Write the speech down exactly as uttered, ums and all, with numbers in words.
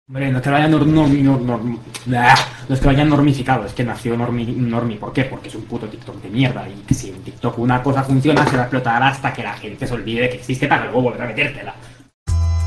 Hombre, no es que lo hayan nor- normi- nor- norm- blah, no es que lo hayan normificado, es que nació normi, normi. ¿Por qué? Porque es un puto TikTok de mierda. Y que si en TikTok una cosa funciona, se va a explotar hasta que la gente se olvide que existe para luego volver a metértela.